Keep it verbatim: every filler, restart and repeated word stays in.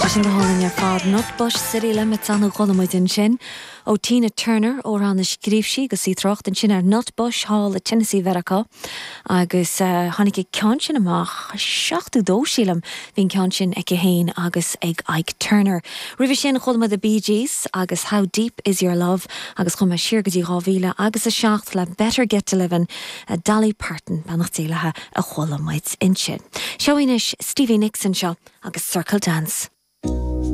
Sin go hálainn ar fád nutbus sirí le mit an gholamaid in sin ó Tina Turner ó ran na scríbsí go sí trocht an sin ar Nutbush Hall a Tennessee Veracá agus uh, hánig ag cean sin amach seachtú dó sílam hín cean sin ag héin agus ag Ike Turner. Ribh sin gholama the Bee Gees agus How Deep Is Your Love agus chuma siar go dtí rávíle agus a seacht le Better Get to Livin' a Dolly Parton banachtílathe a gholamaid in sin. Seoinis Stevie Nicks seo agus Circle Dance.